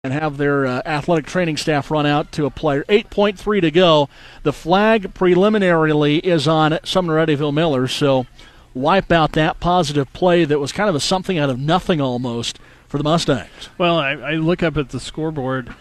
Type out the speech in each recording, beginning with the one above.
and have their athletic training staff run out to a player. 8.3 to go. The flag preliminarily is on Sumner Eddyville Miller, so wipe out that positive play that was kind of a something out of nothing almost for the Mustangs. Well, I look up at the scoreboard,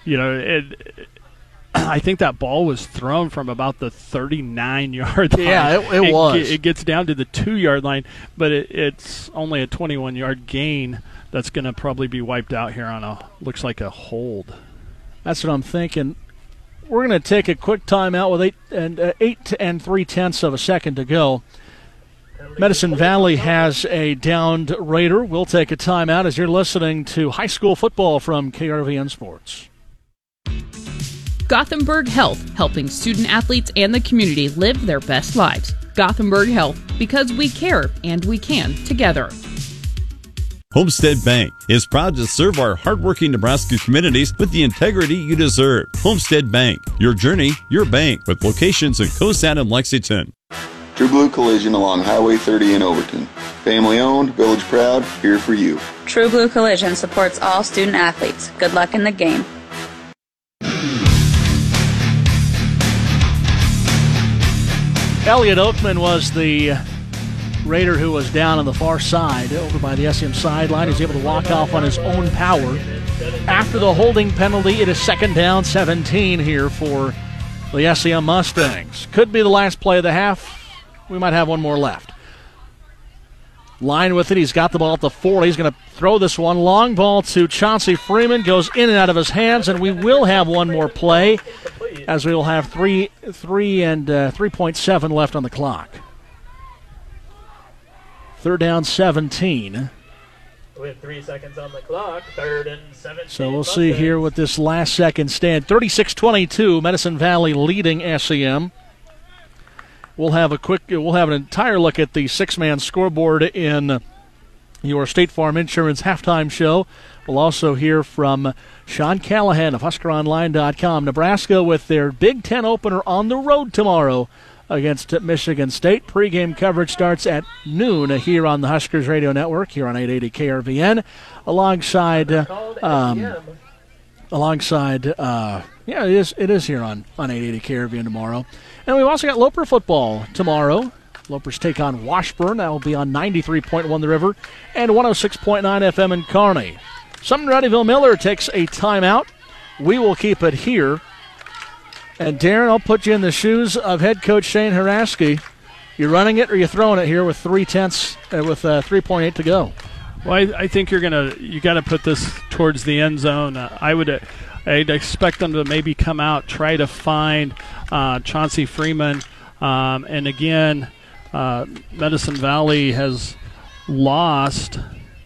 I think that ball was thrown from about the 39-yard line. Yeah, it was. It gets down to the 2-yard line, but it's only a 21-yard gain that's going to probably be wiped out here on looks like a hold. That's what I'm thinking. We're going to take a quick timeout with 8 and 3/10 of a second to go. Medicine Valley has a downed Raider. We'll take a timeout as you're listening to high school football from KRVN Sports. Gothenburg Health, helping student athletes and the community live their best lives. Gothenburg Health, because we care and we can together. Homestead Bank is proud to serve our hardworking Nebraska communities with the integrity you deserve. Homestead Bank, your journey, your bank, with locations in Cosad and Lexington. True Blue Collision along Highway 30 in Overton. Family owned, village proud, here for you. True Blue Collision supports all student athletes. Good luck in the game. Elliot Oakman was the Raider who was down on the far side over by the SEM sideline. He's able to walk off on his own power. After the holding penalty, it is 2nd down 17 here for the SEM Mustangs. Could be the last play of the half. We might have one more left. Line with it. He's got the ball at the 40. He's going to throw this one. Long ball to Chauncey Freeman. Goes in and out of his hands, and we will have one more play as we will have 3.7 left on the clock. 3rd down 17. With 3 seconds on the clock, 3rd and 17. So we'll see here with this last second stand. 36-22, Medicine Valley leading SEM. We'll have an entire look at the 6-man scoreboard in your State Farm Insurance halftime show. We'll also hear from Sean Callahan of HuskerOnline.com. Nebraska with their Big Ten opener on the road tomorrow against Michigan State. Pre-game coverage starts at noon here on the Huskers Radio Network, here on 880 KRVN, alongside it is here on 880 KRVN tomorrow. And we've also got Loper football tomorrow. Lopers take on Washburn. That will be on 93.1 The River and 106.9 FM in Kearney. Sumner Eddyville Miller takes a timeout. We will keep it here. And Darren, I'll put you in the shoes of head coach Shane Haraski. You running it or you throwing it here with 3.8 to go? Well, I think you got to put this towards the end zone. I'd expect them to maybe come out, try to find Chauncey Freeman, and again, Medicine Valley has lost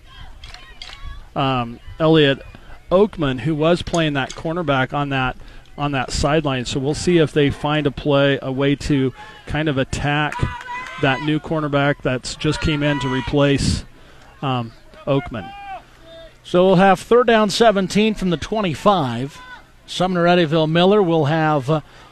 Elliot Oakman, who was playing that cornerback on that sideline. So we'll see if they find a way to kind of attack that new cornerback that's just came in to replace Oakman. So we'll have 3rd down 17 from the 25. Sumner Eddyville Miller will have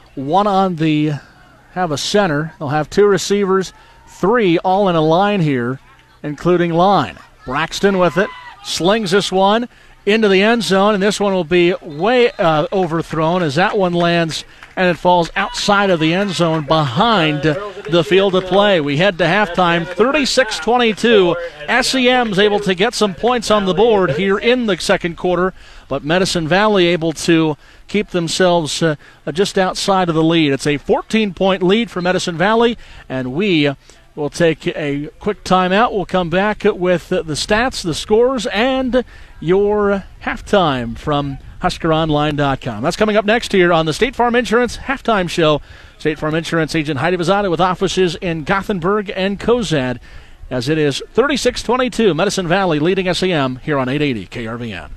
have a center. They'll have 2 receivers, 3 all in a line here, including line. Braxton with it, slings this one into the end zone, and this one will be way overthrown as that one lands and it falls outside of the end zone behind the field of play. We head to halftime, 36-22. SEM's able to get some points on the board here in the second quarter, but Medicine Valley able to keep themselves just outside of the lead. It's a 14-point lead for Medicine Valley, and we will take a quick timeout. We'll come back with the stats, the scores, and your halftime from HuskerOnline.com. That's coming up next here on the State Farm Insurance Halftime Show. State Farm Insurance agent Heidi Vazada with offices in Gothenburg and Cozad, as it is 36-22, Medicine Valley leading SEM here on 880 KRVN.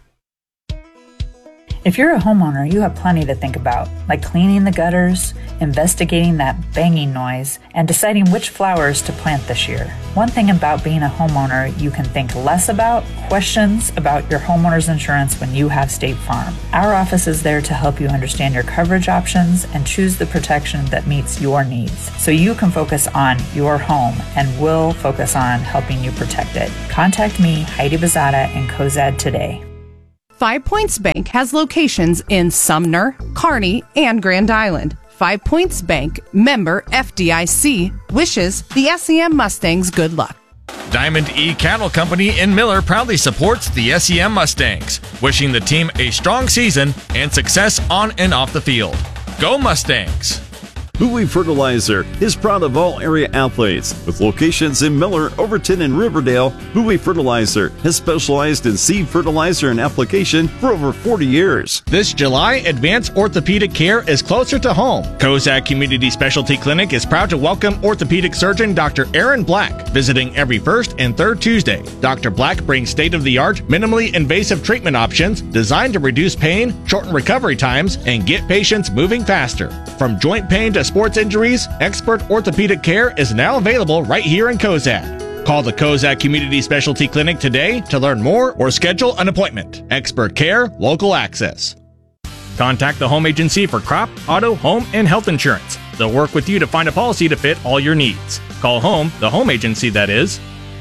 If you're a homeowner, you have plenty to think about, like cleaning the gutters, investigating that banging noise, and deciding which flowers to plant this year. One thing about being a homeowner you can think less about: questions about your homeowner's insurance when you have State Farm. Our office is there to help you understand your coverage options and choose the protection that meets your needs, so you can focus on your home, and we'll focus on helping you protect it. Contact me, Heidi Vazada, in Cozad today. 5 Points Bank has locations in Sumner, Kearney, and Grand Island. 5 Points Bank, member FDIC, wishes the SEM Mustangs good luck. Diamond E Cattle Company in Miller proudly supports the SEM Mustangs, wishing the team a strong season and success on and off the field. Go Mustangs! Bowie Fertilizer is proud of all area athletes. With locations in Miller, Overton, and Riverdale, Bowie Fertilizer has specialized in seed fertilizer and application for over 40 years. This July, Advanced Orthopedic Care is closer to home. Kozak Community Specialty Clinic is proud to welcome orthopedic surgeon Dr. Aaron Black, visiting every first and third Tuesday. Dr. Black brings state-of-the-art, minimally invasive treatment options designed to reduce pain, shorten recovery times, and get patients moving faster. From joint pain to sports injuries, expert orthopedic care is now available right here in Kozak. Call the Kozak Community Specialty Clinic today to learn more or schedule an appointment. Expert care, local access. Contact the Home Agency for crop, auto, home, and health insurance. They'll work with you to find a policy to fit all your needs. Call home, the Home Agency that is.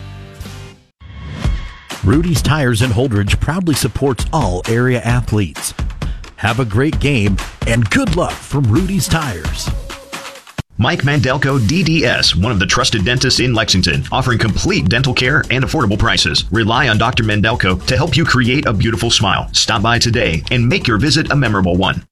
Rudy's Tires in Holdridge proudly supports all area athletes. Have a great game and good luck from Rudy's Tires. Mike Mandelko, DDS, one of the trusted dentists in Lexington, offering complete dental care and affordable prices. Rely on Dr. Mandelko to help you create a beautiful smile. Stop by today and make your visit a memorable one.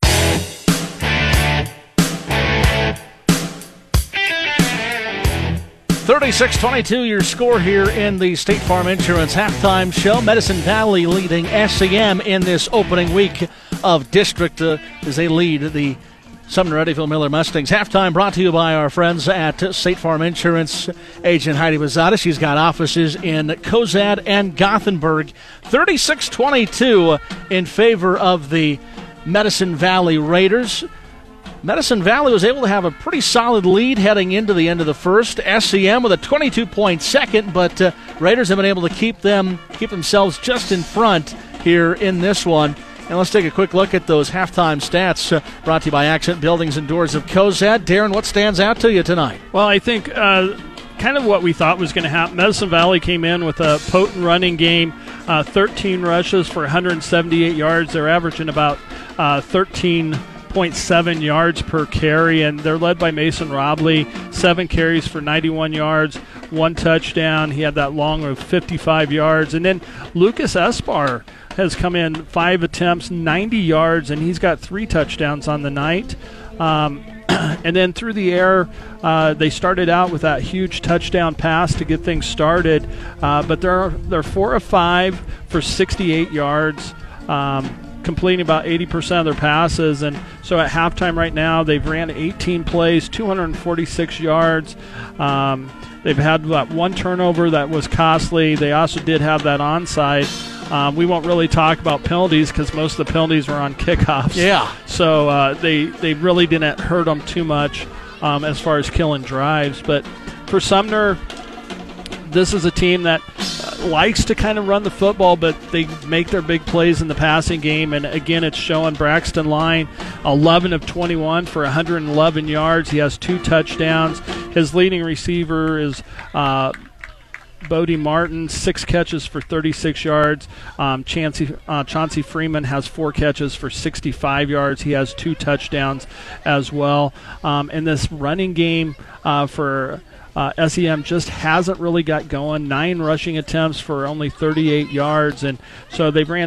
$36-22 your score here in the State Farm Insurance Halftime Show. Medicine Valley leading SEM in this opening week of district as they lead the Sumner Eddyville Miller Mustangs. Halftime brought to you by our friends at State Farm Insurance. Agent Heidi Wazada. She's got offices in Cozad and Gothenburg. 36-22 in favor of the Medicine Valley Raiders. Medicine Valley was able to have a pretty solid lead heading into the end of the first. SEM with a 22-point second, but Raiders have been able to keep themselves just in front here in this one. And let's take a quick look at those halftime stats brought to you by Accent Buildings and Doors of Cozad. Darren, what stands out to you tonight? Well, I think kind of what we thought was going to happen. Medicine Valley came in with a potent running game, 13 rushes for 178 yards. They're averaging about 13.7 yards per carry, and they're led by Mason Robley, 7 carries for 91 yards, 1 touchdown. He had that long of 55 yards. And then Lucas Espar has come in 5 attempts, 90 yards, and he's got 3 touchdowns on the night. And then through the air, they started out with that huge touchdown pass to get things started, but they're 4 of 5 for 68 yards, completing about 80% of their passes. And so at halftime right now, they've ran 18 plays, 246 yards. They've had that 1 turnover that was costly. They also did have that onside. We won't really talk about penalties because most of the penalties were on kickoffs. Yeah. So they really didn't hurt them too much as far as killing drives. But for Sumner, this is a team that likes to kind of run the football, but they make their big plays in the passing game. And, again, it's showing Braxton Line 11 of 21 for 111 yards. He has 2 touchdowns. His leading receiver is Bodie Martin, 6 catches for 36 yards. Chauncey Freeman has 4 catches for 65 yards. He has 2 touchdowns as well. And this running game for SEM just hasn't really got going. 9 rushing attempts for only 38 yards, and so they ran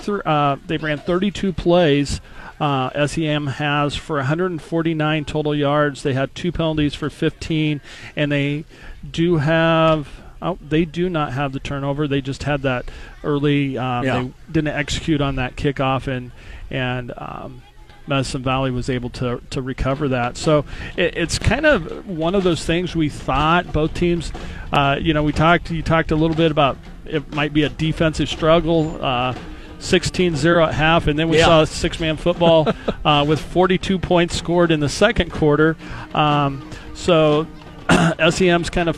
32 plays. SEM has for 149 total yards. They had 2 penalties for 15, and they do not have the turnover. They just had that early. They didn't execute on that kickoff, and Medicine Valley was able to recover that. So it's kind of one of those things we thought both teams. You talked a little bit about it might be a defensive struggle. 16-0 at half, and then we saw 6-man football with 42 points scored in the second quarter. So SEM's kind of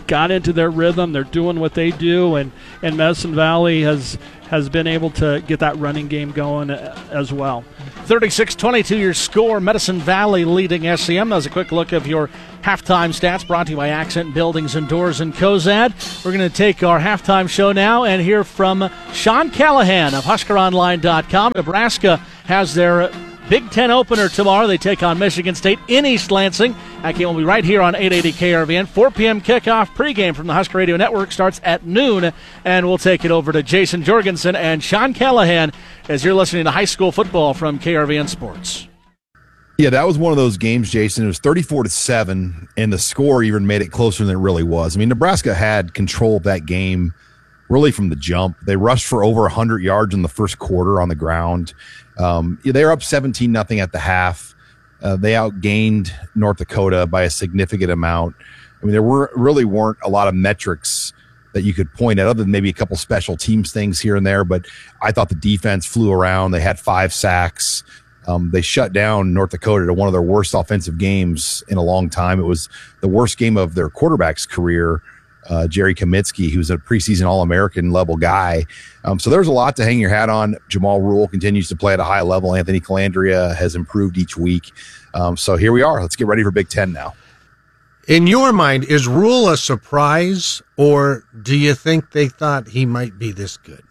got into their rhythm. They're doing what they do, and Medicine Valley has been able to get that running game going as well. 36-22 your score. Medicine Valley leading SEM. That was a quick look of your halftime stats brought to you by Accent Buildings and Doors and Cozad. We're going to take our halftime show now and hear from Sean Callahan of HuskerOnline.com. Nebraska has their Big Ten opener tomorrow. They take on Michigan State in East Lansing. That game will be right here on 880 KRVN. 4 p.m. kickoff pregame from the Husker Radio Network starts at noon, and we'll take it over to Jason Jorgensen and Sean Callahan as you're listening to high school football from KRVN Sports. Yeah, that was one of those games, Jason. It was 34-7, and the score even made it closer than it really was. I mean, Nebraska had control of that game really from the jump. They rushed for over 100 yards in the first quarter on the ground. They were up 17-0 at the half. They outgained North Dakota by a significant amount. I mean, there weren't a lot of metrics that you could point at other than maybe a couple special teams things here and there, but I thought the defense flew around. They had 5 sacks. They shut down North Dakota to one of their worst offensive games in a long time. It was the worst game of their quarterback's career, Jerry Kamitsky, who's a preseason All-American level guy. So there's a lot to hang your hat on. Jamal Rule continues to play at a high level. Anthony Calandria has improved each week. So here we are. Let's get ready for Big Ten now. In your mind, is Rule a surprise, or do you think they thought he might be this good?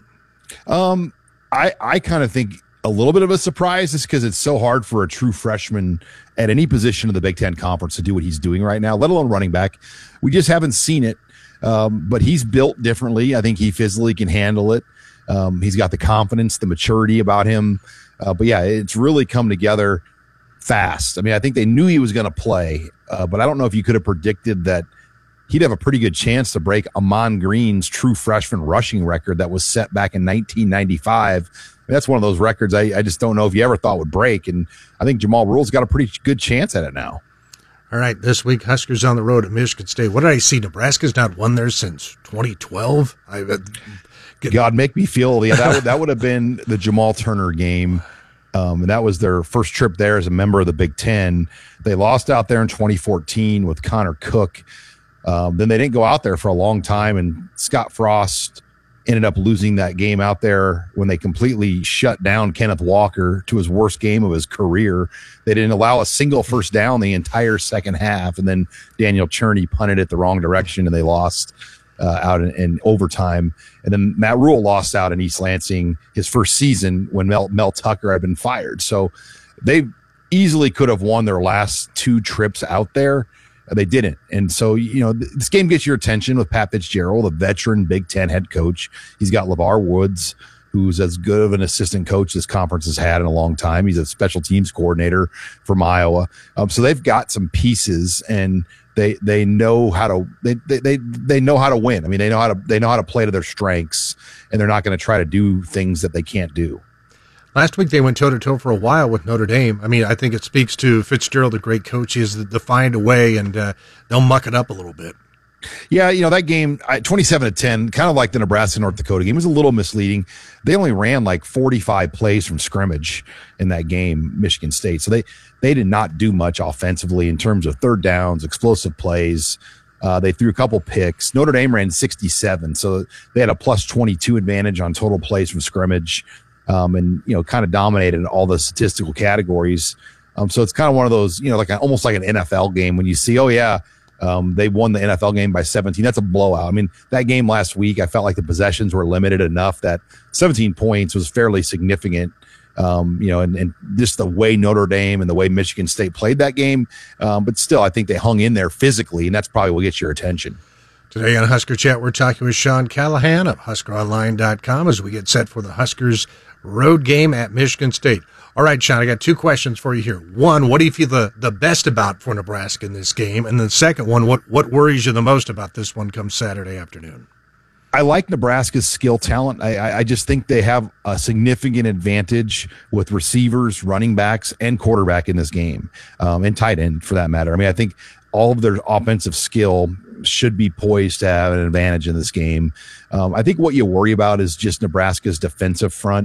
I kind of think a little bit of a surprise just because it's so hard for a true freshman at any position in the Big Ten Conference to do what he's doing right now, let alone running back. We just haven't seen it. But he's built differently. I think he physically can handle it. He's got the confidence, the maturity about him. But yeah, it's really come together fast. I mean, I think they knew he was going to play, but I don't know if you could have predicted that he'd have a pretty good chance to break Amon Green's true freshman rushing record that was set back in 1995. I mean, that's one of those records I just don't know if you ever thought would break. And I think Jamal Rule's got a pretty good chance at it now. All right, this week, Huskers on the road at Michigan State. What did I see? Nebraska's not won there since 2012. God, make me feel. Yeah, that would have been the Jamal Turner game. And that was their first trip there as a member of the Big Ten. They lost out there in 2014 with Connor Cook. Then they didn't go out there for a long time, and Scott Frost ended up losing that game out there when they completely shut down Kenneth Walker to his worst game of his career. They didn't allow a single first down the entire second half, and then Daniel Cherney punted it the wrong direction, and they lost out in overtime. And then Matt Rule lost out in East Lansing his first season when Mel Tucker had been fired. So they easily could have won their last 2 trips out there. They didn't. And so, this game gets your attention with Pat Fitzgerald, a veteran Big Ten head coach. He's got LeVar Woods, who's as good of an assistant coach this conference has had in a long time. He's a special teams coordinator from Iowa. So they've got some pieces, and they know how to they know how to win. I mean, they know how to play to their strengths, and they're not going to try to do things that they can't do. Last week they went toe-to-toe for a while with Notre Dame. I mean, I think it speaks to Fitzgerald, a great coach. He is to find a way, and they'll muck it up a little bit. Yeah, that game, 27-10, kind of like the Nebraska-North Dakota game, was a little misleading. They only ran like 45 plays from scrimmage in that game, Michigan State. So they did not do much offensively in terms of third downs, explosive plays. They threw a couple picks. Notre Dame ran 67, so they had a plus 22 advantage on total plays from scrimmage. And kind of dominated all the statistical categories. So it's kind of one of those, almost like an NFL game when you see, they won the NFL game by 17. That's a blowout. I mean, that game last week, I felt like the possessions were limited enough that 17 points was fairly significant. And just the way Notre Dame and the way Michigan State played that game. But still, I think they hung in there physically, and that's probably what gets your attention. Today on Husker Chat, we're talking with Sean Callahan of HuskerOnline.com as we get set for the Huskers road game at Michigan State. All right, Sean, I got 2 questions for you here. One, what do you feel the best about for Nebraska in this game? And then the second one, what worries you the most about this one come Saturday afternoon? I like Nebraska's skill talent. I just think they have a significant advantage with receivers, running backs, and quarterback in this game, and tight end for that matter. I mean, I think all of their offensive skill should be poised to have an advantage in this game. I think what you worry about is just Nebraska's defensive front.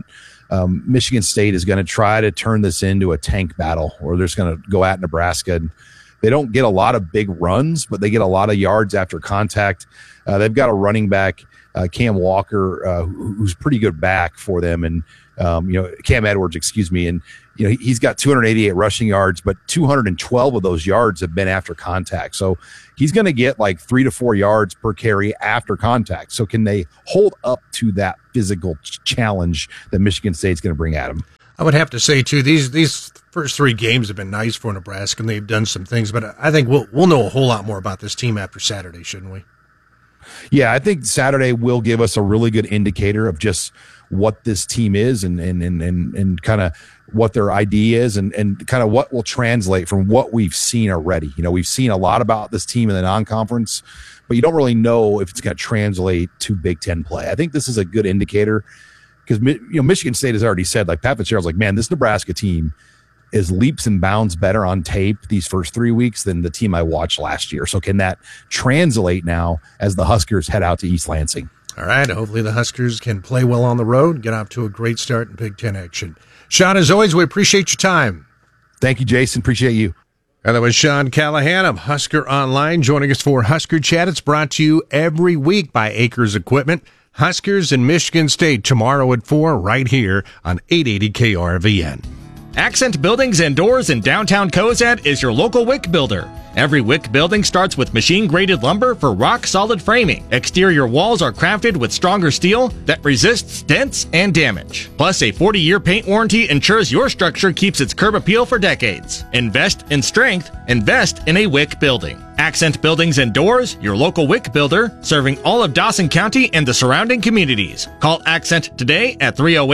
Michigan State is going to try to turn this into a tank battle, or they're just going to go at Nebraska. They don't get a lot of big runs, but they get a lot of yards after contact. They've got a running back, Cam Walker, who's pretty good back for them, and Cam Edwards, excuse me, and he's got 288 rushing yards, but 212 of those yards have been after contact. So he's going to get like 3 to 4 yards per carry after contact. So can they hold up to that physical challenge that Michigan State's going to bring at them? I would have to say, too, these first 3 games have been nice for Nebraska, and they've done some things. But I think we'll know a whole lot more about this team after Saturday, shouldn't we? Yeah, I think Saturday will give us a really good indicator of just what this team is and kind of what their idea is and kind of what will translate from what we've seen already. We've seen a lot about this team in the non-conference, but you don't really know if it's going to translate to Big Ten play. I think this is a good indicator because Michigan State has already said, like Pat Fitzgerald's like, man, this Nebraska team is leaps and bounds better on tape these first 3 weeks than the team I watched last year. So can that translate now as the Huskers head out to East Lansing? All right. Hopefully the Huskers can play well on the road, get off to a great start in Big Ten action. Sean, as always, we appreciate your time. Thank you, Jason. Appreciate you. And that was Sean Callahan of Husker Online joining us for Husker Chat. It's brought to you every week by Acres Equipment. Huskers and Michigan State tomorrow at 4 right here on 880 KRVN. Accent Buildings and Doors in downtown Cozad is your local WIC builder. Every WIC building starts with machine-graded lumber for rock-solid framing. Exterior walls are crafted with stronger steel that resists dents and damage. Plus, a 40-year paint warranty ensures your structure keeps its curb appeal for decades. Invest in strength. Invest in a WIC building. Accent Buildings and Doors, your local WIC builder, serving all of Dawson County and the surrounding communities. Call Accent today at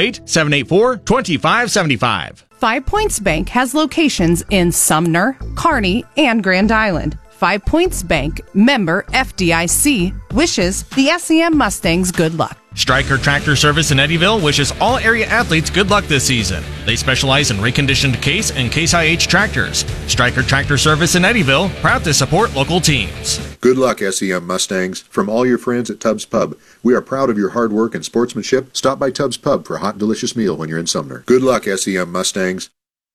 308-784-2575. 5 Points Bank has locations in Sumner, Kearney, and Grand Island. 5 Points Bank, member FDIC, wishes the SEM Mustangs good luck. Stryker Tractor Service in Eddyville wishes all area athletes good luck this season. They specialize in reconditioned Case and Case IH tractors. Stryker Tractor Service in Eddyville, proud to support local teams. Good luck, SEM Mustangs. From all your friends at Tubbs Pub, we are proud of your hard work and sportsmanship. Stop by Tubbs Pub for a hot and delicious meal when you're in Sumner. Good luck, SEM Mustangs.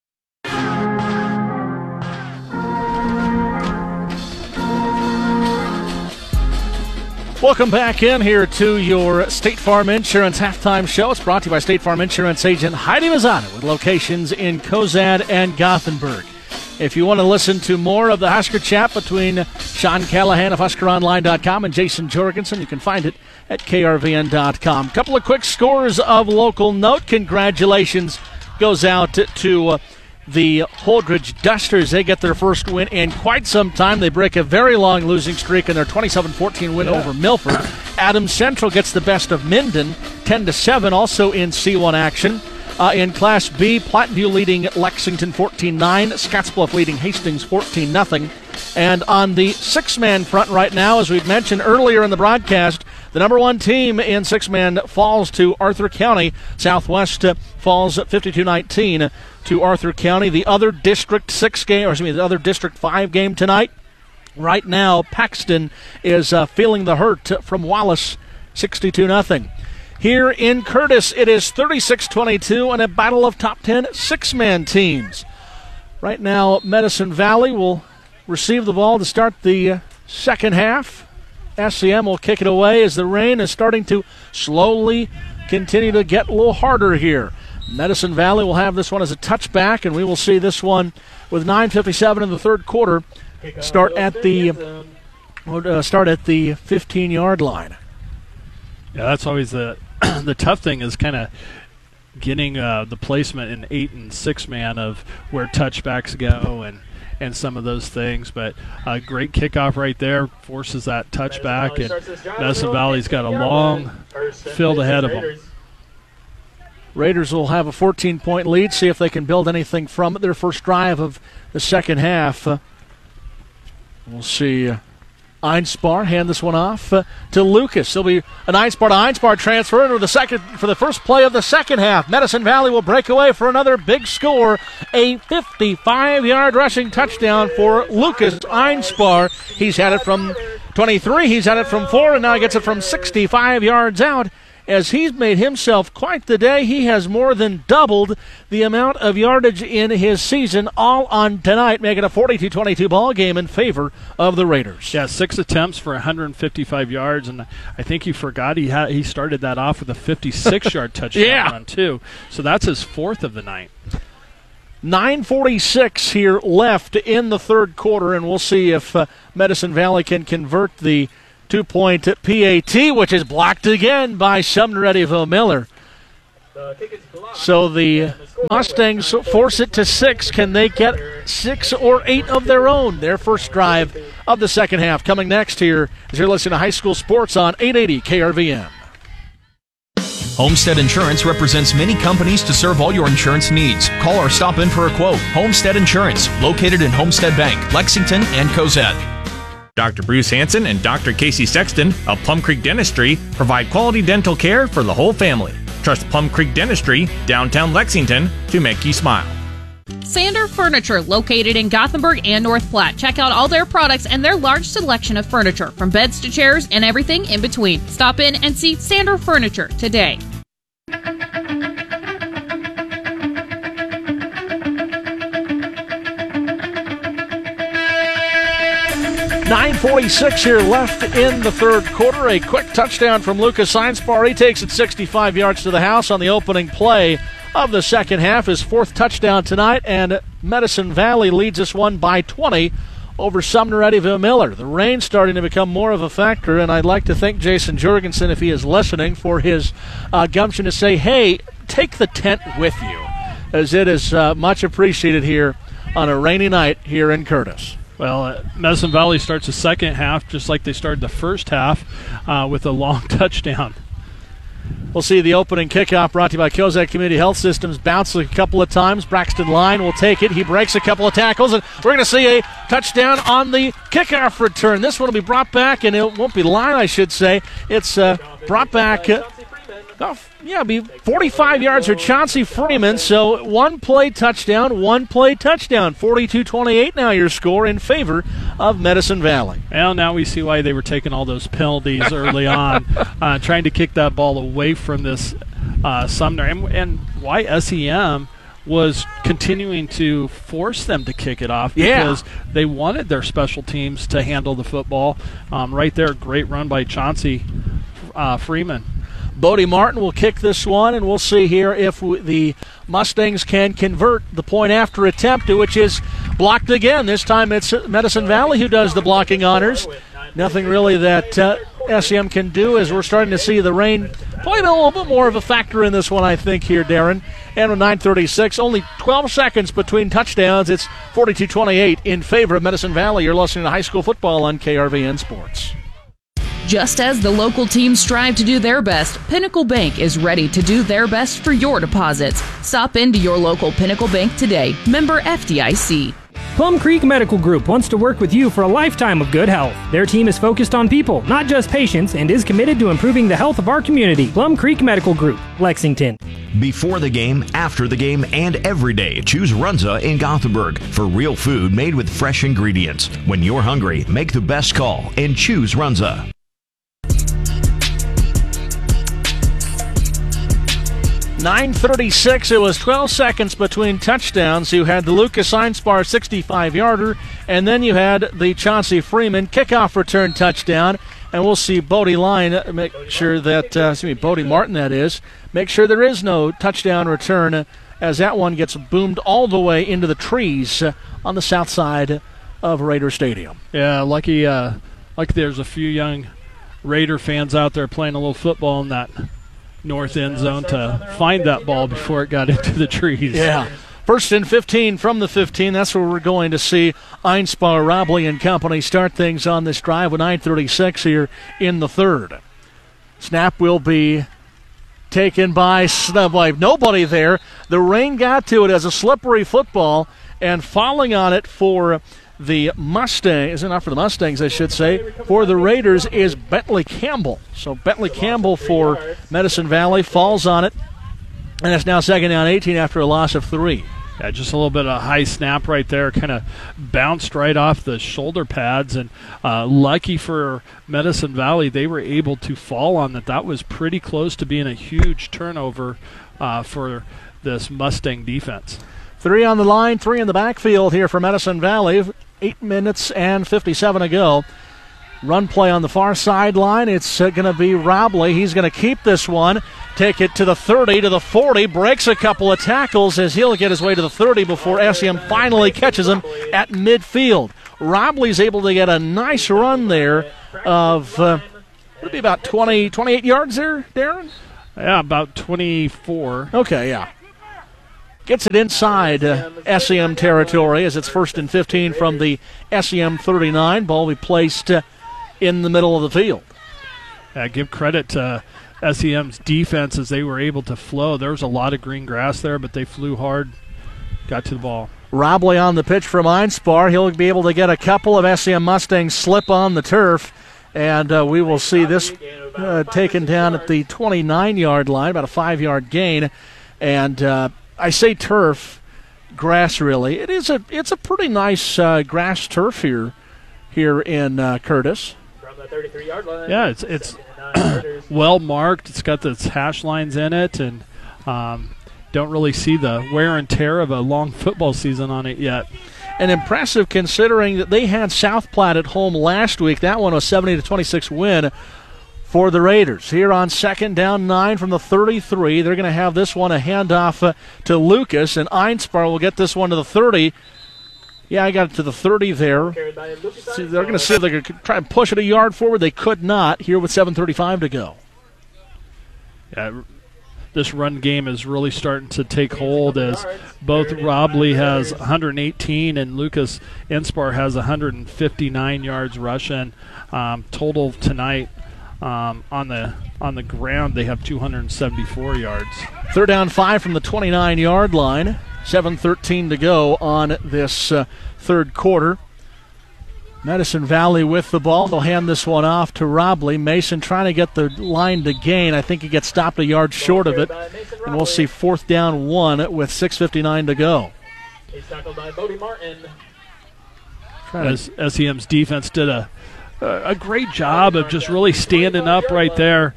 Welcome back in here to your State Farm Insurance Halftime Show. It's brought to you by State Farm Insurance agent Heidi Mazzano with locations in Cozad and Gothenburg. If you want to listen to more of the Husker Chat between Sean Callahan of HuskerOnline.com and Jason Jorgensen, you can find it at KRVN.com. Couple of quick scores of local note. Congratulations goes out to the Holdridge Dusters. They get their first win in quite some time. They break a very long losing streak in their 27-14 win over Milford. Adams Central gets the best of Minden, 10-7, also in C1 action. In Class B, Platteview leading Lexington 14-9, Scottsbluff leading Hastings 14-0. And on the six-man front right now, as we've mentioned earlier in the broadcast, the number one team in six-man falls to Arthur County. Southwest falls 52-19 to Arthur County. The other District 6 game, the other District 5 game tonight, right now, Paxton is feeling the hurt from Wallace, 62-0. Here in Curtis, it is 36-22 and a battle of top 10 six-man teams. Right now, Medicine Valley will receive the ball to start the second half. SCM will kick it away as the rain is starting to slowly continue to get a little harder here. Medicine Valley will have this one as a touchback, and we will see this one with 9:57 in the third quarter start at the 15-yard line. Yeah, that's always the tough thing is kind of getting the placement in 8 and 6-man of where touchbacks go and some of those things. But a great kickoff right there forces that touchback, and Medicine Valley's got a long field ahead of them. Raiders will have a 14-point lead, see if they can build anything from their first drive of the second half. We'll see Einspar hand this one off to Lucas. There'll be an Einspar to Einspar transfer for the first play of the second half. Medicine Valley will break away for another big score, a 55-yard rushing touchdown for Lucas Einspar. He's had it from 23, he's had it from 4, and now he gets it from 65 yards out. as he's made himself quite the day. He has more than doubled the amount of yardage in his season, all on tonight, making a 42-22 ball game in favor of the Raiders. Yeah, 6 attempts for 155 yards, and I think he forgot he started that off with a 56-yard touchdown run, too. So that's his 4th of the night. 9:46 here left in the third quarter, and we'll see if Medicine Valley can convert the 2-point PAT, which is blocked again by Sumner Eddyville Miller. So the Mustangs force it to 6. Can they get 6 or 8 of their own? Their first drive of the second half. Coming next here as you're listening to High School Sports on 880 KRVM. Homestead Insurance represents many companies to serve all your insurance needs. Call or stop in for a quote. Homestead Insurance, located in Homestead Bank, Lexington, and Cozad. Dr. Bruce Hansen and Dr. Casey Sexton of Plum Creek Dentistry provide quality dental care for the whole family. Trust Plum Creek Dentistry, downtown Lexington, to make you smile. Sander Furniture, located in Gothenburg and North Platte. Check out all their products and their large selection of furniture, from beds to chairs and everything in between. Stop in and see Sander Furniture today. 9:46 here left in the third quarter. A quick touchdown from Lucas Seinspar. He takes it 65 yards to the house on the opening play of the second half. His 4th touchdown tonight, and Medicine Valley leads us 1 by 20 over Sumner Eddyville Miller. The rain starting to become more of a factor, and I'd like to thank Jason Jorgensen, if he is listening, for his gumption to say, hey, take the tent with you, as it is much appreciated here on a rainy night here in Curtis. Well, Medicine Valley starts the second half just like they started the first half with a long touchdown. We'll see the opening kickoff brought to you by Cozad Community Health Systems. Bounce a couple of times. Braxton Line will take it. He breaks a couple of tackles, and we're going to see a touchdown on the kickoff return. This one will be brought back, and it won't be Line, I should say. It's brought back. It'll be 45 yards for Chauncey Freeman. So one play touchdown. 42-28 now your score in favor of Medicine Valley. Well, now we see why they were taking all those penalties early on, trying to kick that ball away from this Sumner, and why SEM was continuing to force them to kick it off because they wanted their special teams to handle the football. Right there, great run by Chauncey Freeman. Bodie Martin will kick this one, and we'll see here if the Mustangs can convert the point after attempt, which is blocked again. This time it's Medicine Valley who does the blocking honors. Nothing really that SEM can do, as we're starting to see the rain playing a little bit more of a factor in this one, I think, here, Darren. And with 9:36, only 12 seconds between touchdowns, it's 42-28 in favor of Medicine Valley. You're listening to High School Football on KRVN Sports. Just as the local teams strive to do their best, Pinnacle Bank is ready to do their best for your deposits. Stop into your local Pinnacle Bank today. Member FDIC. Plum Creek Medical Group wants to work with you for a lifetime of good health. Their team is focused on people, not just patients, and is committed to improving the health of our community. Plum Creek Medical Group, Lexington. Before the game, after the game, and every day, choose Runza in Gothenburg for real food made with fresh ingredients. When you're hungry, make the best call and choose Runza. 9:36. It was 12 seconds between touchdowns. You had the Lucas Seinspar 65-yarder, and then you had the Chauncey Freeman kickoff return touchdown. And we'll see Bodie Line make sure that, Bodie Martin, that is, make sure there is no touchdown return, as that one gets boomed all the way into the trees on the south side of Raider Stadium. Yeah, lucky there's a few young Raider fans out there playing a little football in that north end zone to find that ball before it got into the trees. Yeah. First and 15 from the 15. That's where we're going to see Einspar, Robley, and company start things on this drive with 9:36 here in the third. Snap will be taken by nobody there. The rain got to it as a slippery football, and falling on it for the Mustangs, not for the Mustangs, I should say, for the Raiders is Bentley Campbell. So Bentley Campbell for Medicine Valley falls on it, and it's now second down 18 after a loss of 3. Yeah, just a little bit of high snap right there, kind of bounced right off the shoulder pads, and lucky for Medicine Valley, they were able to fall on that. That was pretty close to being a huge turnover for this Mustang defense. 3 on the line, 3 in the backfield here for Medicine Valley. 8 minutes and 57 to go. Run play on the far sideline. It's going to be Robley. He's going to keep this one, take it to the 30, to the 40, breaks a couple of tackles as he'll get his way to the 30 before SEM finally catches him at midfield. Robley's able to get a nice run there of, would be about 28 yards there, Darren? Yeah, about 24. Okay, yeah. Gets it inside SEM territory as it's 1st and 15 from the SEM 39. Ball will be placed in the middle of the field. Give credit to SEM's defense as they were able to flow. There was a lot of green grass there, but they flew hard, got to the ball. Robley on the pitch from Einspar. He'll be able to get a couple of SEM Mustangs slip on the turf, and we will see this taken down at the 29-yard line, about a 5-yard gain. And I say turf, grass really. It's a pretty nice grass turf here in Curtis. From the 33-yard line. Yeah, it's well marked. It's got the hash lines in it, and don't really see the wear and tear of a long football season on it yet. And impressive considering that they had South Platte at home last week. That one was 70-26 win for the Raiders. Here on 2nd down 9 from the 33. They're going to have this one a handoff to Lucas, and Einspar will get this one to the 30. Yeah, I got it to the 30 there. See, they're going to see if they could try and push it a yard forward. They could not here with 7:35 to go. Yeah, this run game is really starting to take hold as both Robley has 118 and Lucas Einspar has 159 yards rushing. Total tonight on the ground they have 274 yards. 3rd down 5 from the 29-yard line. 7:13 to go on this third quarter. Medicine Valley with the ball. They'll hand this one off to Robley. Mason trying to get the line to gain. I think he gets stopped a yard short of it. And we'll see 4th down 1 with 6:59 to go. He's tackled by Bodie Martin. As SEM's defense did a great job of just really standing up right there.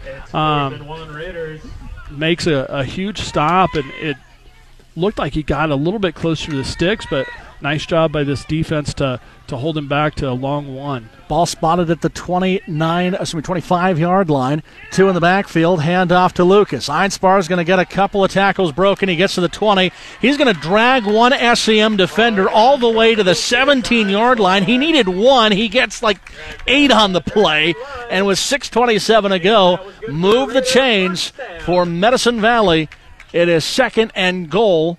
Makes a huge stop, and it looked like he got a little bit closer to the sticks, but nice job by this defense to hold him back to a long one. Ball spotted at the 25-yard line. 2 in the backfield. Hand off to Lucas. Einspar is going to get a couple of tackles broken. He gets to the 20. He's going to drag one SEM defender all the way to the 17-yard line. He needed 1. He gets like 8 on the play. And with 6:27 to go, move the chains for Medicine Valley. It is 1st and goal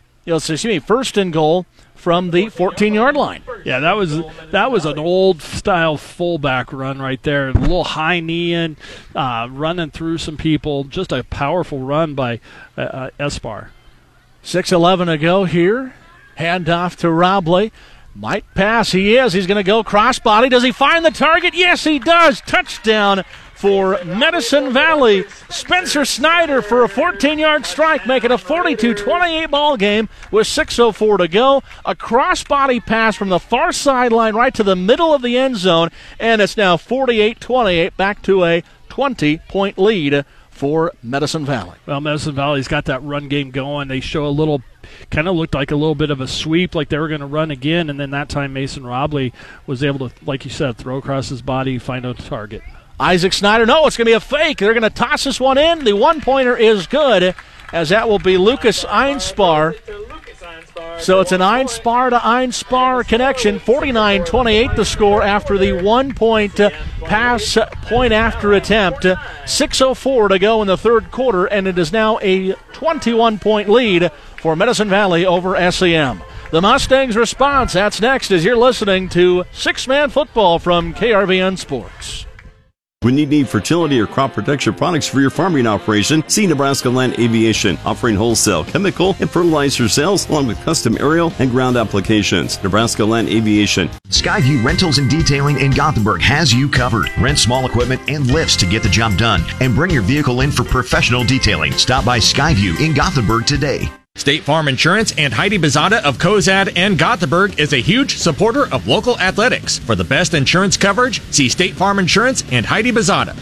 from the 14-yard line. Yeah, that was an old-style fullback run right there. A little high knee in, running through some people. Just a powerful run by Einspar. 6:11 to go here. Hand off to Robley. Might pass. He is. He's going to go crossbody. Does he find the target? Yes, he does. Touchdown for Medicine Valley. Spencer Snyder for a 14-yard strike, making a 42-28 ball game with 6:04 to go. A crossbody pass from the far sideline right to the middle of the end zone, and it's now 48-28, back to a 20-point lead for Medicine Valley. Well, Medicine Valley's got that run game going. They show a little, kind of looked like a little bit of a sweep, like they were going to run again, and then that time Mason Robley was able to, like you said, throw across his body, find a target. Isaac Snyder, no, it's going to be a fake. They're going to toss this one in. The one-pointer is good, as that will be Lucas Einspar. So it's an Einspar to Einspar connection. 49-28 the score after the 1-point pass point after attempt. 6:04 to go in the third quarter, and it is now a 21-point lead for Medicine Valley over SEM. The Mustangs response, that's next as you're listening to Six-Man Football from KRVN Sports. When you need fertility or crop protection products for your farming operation, see Nebraska Land Aviation, offering wholesale, chemical, and fertilizer sales along with custom aerial and ground applications. Nebraska Land Aviation. Skyview Rentals and Detailing in Gothenburg has you covered. Rent small equipment and lifts to get the job done, and bring your vehicle in for professional detailing. Stop by Skyview in Gothenburg today. State Farm Insurance and Heidi Bezada of Cozad and Gothenburg is a huge supporter of local athletics. For the best insurance coverage, see State Farm Insurance and Heidi Bezada.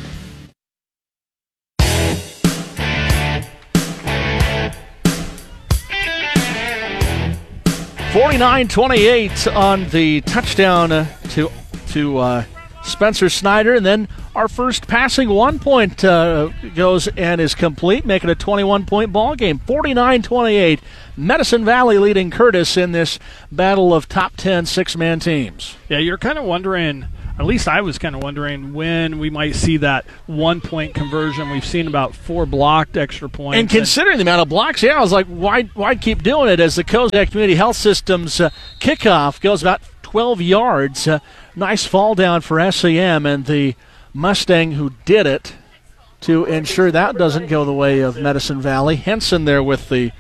$49-28 on the touchdown to Spencer Snyder, and then our first passing 1 point goes and is complete, making a 21-point ball game. 49-28, Medicine Valley leading Curtis in this battle of top 10 six-man teams. Yeah, you're kind of wondering, at least I was kind of wondering, when we might see that 1 point conversion. We've seen about 4 blocked extra points. And considering the amount of blocks, I was like, why keep doing it? As the Cozad Community Health System's kickoff goes about 12 yards. Nice fall down for SEM, and the Mustang who did it to ensure that doesn't go the way of Medicine Valley. Henson there with the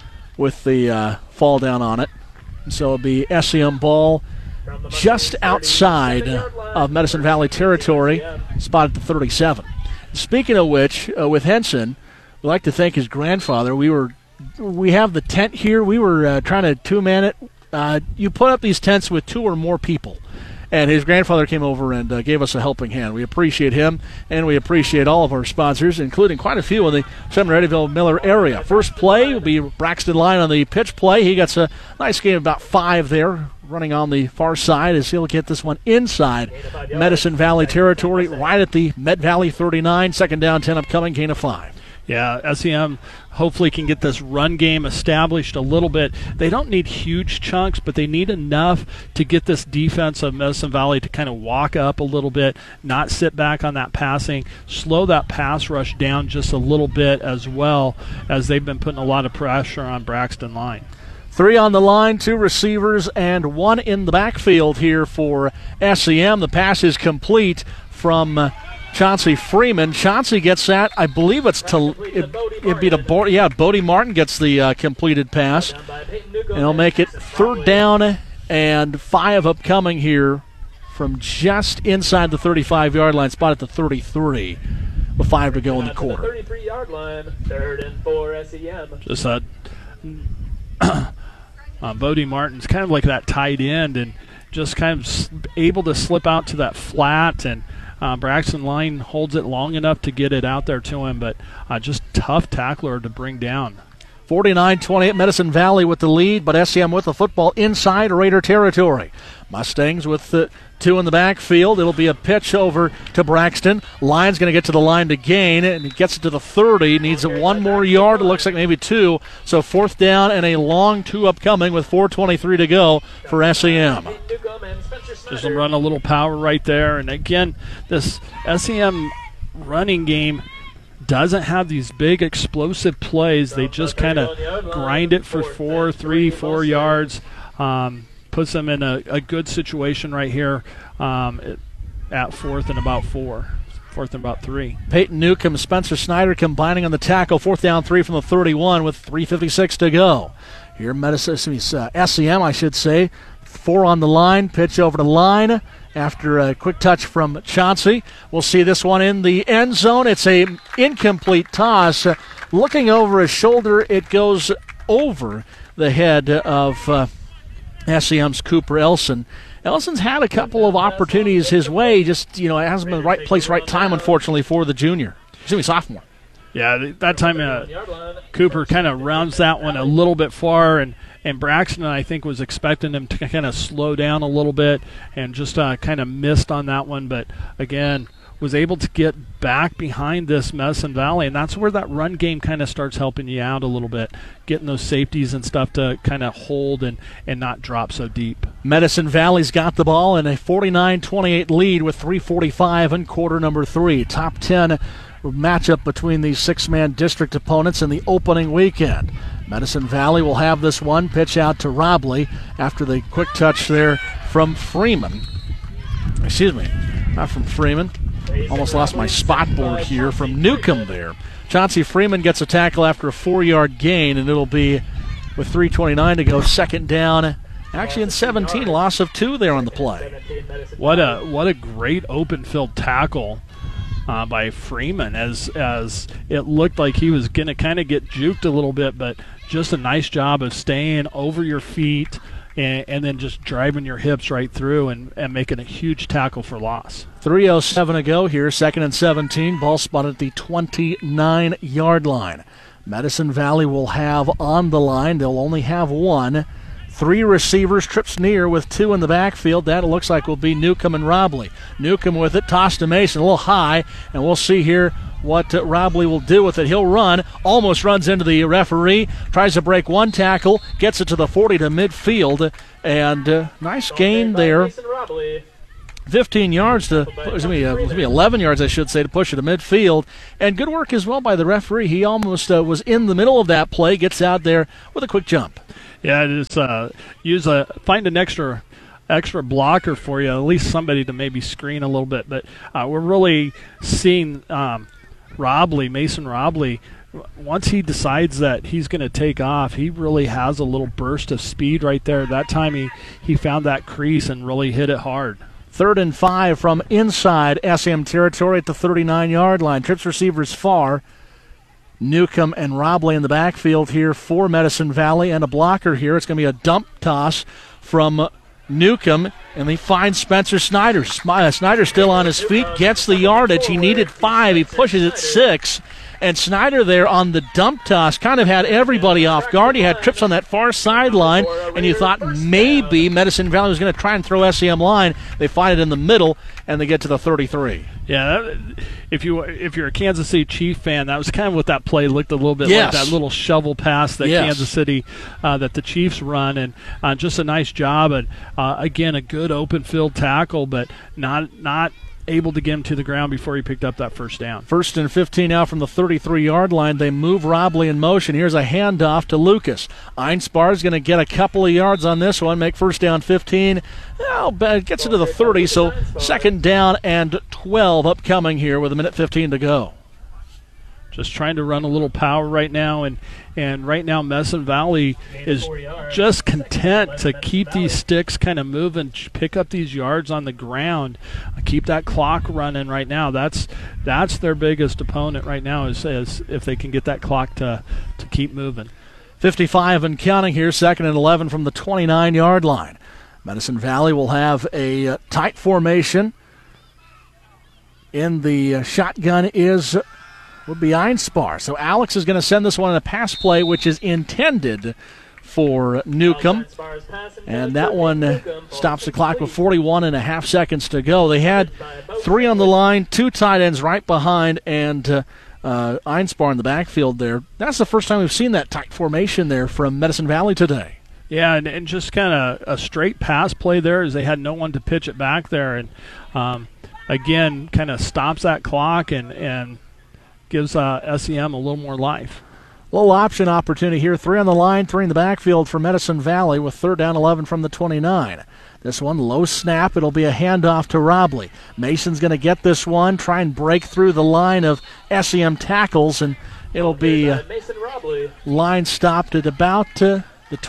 fall down on it. So it'll be SEM ball just outside of Medicine Valley territory, spotted to 37. Speaking of which, with Henson, we'd like to thank his grandfather. We have the tent here. We were trying to two-man it. You put up these tents with 2 or more people. And his grandfather came over and gave us a helping hand. We appreciate him, and we appreciate all of our sponsors, including quite a few in the Seminary-Eddyville-Miller area. First play will be Braxton Line on the pitch play. He gets a nice gain of about 5 there, running on the far side as he'll get this one inside Medicine Valley territory, right at the Med Valley 39. Second down, 10 upcoming, gain of 5. Yeah, SEM hopefully can get this run game established a little bit. They don't need huge chunks, but they need enough to get this defense of Medicine Valley to kind of walk up a little bit, not sit back on that passing, slow that pass rush down just a little bit as well, as they've been putting a lot of pressure on Braxton Line. 3 on the line, 2 receivers, and 1 in the backfield here for SEM. The pass is complete from Chauncey Freeman. Chauncey gets that. I believe it'd be to Bodie Martin gets the completed pass. And he'll make it 3rd down and 5 upcoming here from just inside the 35-yard line, spot at the 33 with 5 to go in the quarter. 33-yard line, 3rd and 4 SEM. Just Bodie Martin's kind of like that tight end and just kind of able to slip out to that flat, and Braxton Line holds it long enough to get it out there to him, but just tough tackler to bring down. 49-28, Medicine Valley with the lead, but SEM with the football inside Raider territory. Mustangs with the 2 in the backfield. It'll be a pitch over to Braxton. Line's going to get to the line to gain, and he gets it to the 30. Needs 1 more yard. It looks like maybe 2. So 4th down and a long 2 upcoming with 4:23 to go for SEM. Just run a little power right there. And again, this SEM running game doesn't have these big explosive plays. They just kind of grind it for 4 yards. Puts them in a good situation right here at 4th and about 4. 4th and about 3. Peyton Newcomb, Spencer Snyder combining on the tackle. 4th down 3 from the 31 with 3:56 to go. Here, SEM, I should say. 4 on the line. Pitch over to Line after a quick touch from Chauncey. We'll see this one in the end zone. It's a incomplete toss. Looking over his shoulder, it goes over the head of SEM's Cooper Elson. Elson's had a couple of opportunities his way, just, it hasn't been the right place, right time, unfortunately, for the sophomore. Yeah, that time Cooper kind of rounds that one a little bit far, and Braxton, I think, was expecting him to kind of slow down a little bit and just kind of missed on that one. But, again, was able to get back behind this Medicine Valley, and that's where that run game kind of starts helping you out a little bit, getting those safeties and stuff to kind of hold and not drop so deep. Medicine Valley's got the ball in a 49-28 lead with 3:45 in quarter number 3. Top 10 matchup between these 6-man district opponents in the opening weekend. Medicine Valley will have this one. Pitch out to Robley after the quick touch there from Freeman. Excuse me, not from Freeman. Almost lost my spot board here from Newcomb there. Chauncey Freeman gets a tackle after a 4-yard gain, and it'll be, with 3:29 to go, 2nd down. Actually in 17, loss of 2 there on the play. What a great open field tackle by Freeman as it looked like he was going to kind of get juked a little bit, but just a nice job of staying over your feet and then just driving your hips right through and making a huge tackle for loss. 3:07 to go here, 2nd and 17. Ball spotted at the 29-yard line. Medicine Valley will have on the line. They'll only have one. 3 receivers, trips near with 2 in the backfield. That it looks like will be Newcomb and Robley. Newcomb with it, tossed to Mason, a little high, and we'll see here what Robley will do with it. He'll run, almost runs into the referee, tries to break one tackle, gets it to the 40 to midfield, and nice gain there. 15 yards to, it's going to be 11 yards, I should say, to push it to midfield. And good work as well by the referee. He almost was in the middle of that play, gets out there with a quick jump. Yeah, just find an extra blocker for you, at least somebody to maybe screen a little bit. But we're really seeing Mason Robley, once he decides that he's going to take off, he really has a little burst of speed right there. That time he found that crease and really hit it hard. 3rd and 5 from inside SM territory at the 39-yard line. Trips receivers far. Newcomb and Robley in the backfield here for Medicine Valley, and a blocker here. It's going to be a dump toss from Newcomb, and he finds Spencer Snyder. Snyder still on his feet, gets the yardage. He needed 5. He pushes it 6. And Snyder there on the dump toss kind of had everybody off guard. He had trips on that far sideline, and you thought maybe Medicine Valley was going to try and throw SEM line. They find it in the middle, and they get to the 33. Yeah, if you're a Kansas City Chief fan, that was kind of what that play looked a little bit like, that little shovel pass that Kansas City, that the Chiefs run, and just a nice job. And again, a good open field tackle, but not able to get him to the ground before he picked up that first down. 1st and 15 now from the 33-yard line. They move Robley in motion. Here's a handoff to Lucas. Einspar is going to get a couple of yards on this one, make first down 15. Gets it to the 30, so 2nd down and 12 upcoming here with 1:15 to go. Just trying to run a little power right now, and right now Medicine Valley is just content to keep these sticks kind of moving, pick up these yards on the ground, keep that clock running right now. That's their biggest opponent right now is if they can get that clock to keep moving. 55 and counting here, 2nd and 11 from the 29-yard line. Medicine Valley will have a tight formation. In the shotgun would be Einspar. So Alex is going to send this one in a pass play, which is intended for Newcomb. And that one stops the clock with 41.5 seconds to go. They had 3 on the line, 2 tight ends right behind, and Einspar in the backfield there. That's the first time we've seen that tight formation there from Medicine Valley today. Yeah, and just kind of a straight pass play there as they had no one to pitch it back there. And, again, kind of stops that clock and gives SEM a little more life. Little option opportunity here. 3 on the line, 3 in the backfield for Medicine Valley with 3rd down 11 from the 29. This one, low snap. It'll be a handoff to Robley. Mason's going to get this one, try and break through the line of SEM tackles, and it'll be line stopped at about the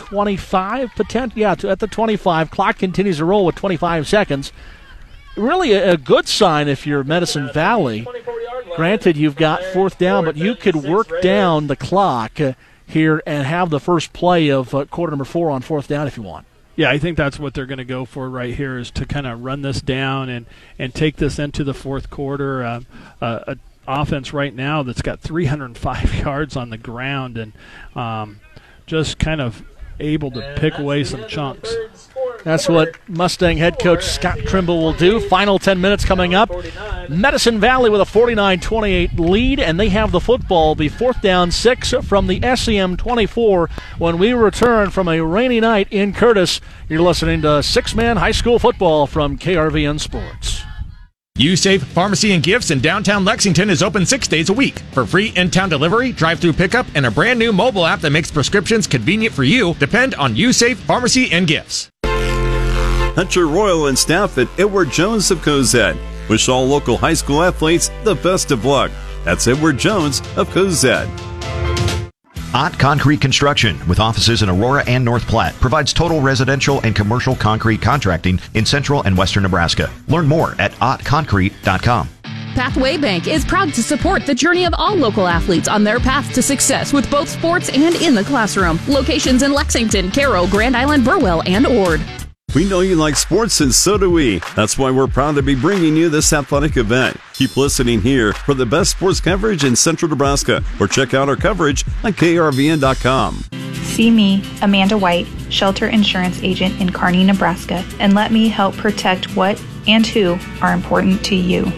25, at the 25. Clock continues to roll with 25 seconds. Really a good sign if you're Medicine Valley. Granted, you've got 4th down, but you could work down the clock here and have the first play of quarter number 4 on 4th down if you want. Yeah, I think that's what they're going to go for right here is to kind of run this down and take this into the 4th quarter. An offense right now that's got 305 yards on the ground and just kind of able to pick away some chunks. That's what Mustang head coach Scott Trimble will do. Final 10 minutes coming up. Medicine Valley with a 49-28 lead, and they have the football. Be 4th down 6 from the SEM 24 when we return from a rainy night in Curtis. You're listening to Six-Man High School Football from KRVN Sports. USafe Pharmacy and Gifts in downtown Lexington is open 6 days a week. For free in-town delivery, drive-through pickup, and a brand new mobile app that makes prescriptions convenient for you, depend on USafe Pharmacy and Gifts. Hunter Royal and staff at Edward Jones of Cozad wish all local high school athletes the best of luck. That's Edward Jones of Cozad. Ott Concrete Construction, with offices in Aurora and North Platte, provides total residential and commercial concrete contracting in central and western Nebraska. Learn more at ottconcrete.com. Pathway Bank is proud to support the journey of all local athletes on their path to success with both sports and in the classroom. Locations in Lexington, Carroll, Grand Island, Burwell, and Ord. We know you like sports, and so do we. That's why we're proud to be bringing you this athletic event. Keep listening here for the best sports coverage in Central Nebraska, or check out our coverage on KRVN.com. See me, Amanda White, Shelter Insurance Agent in Kearney, Nebraska, and let me help protect what and who are important to you.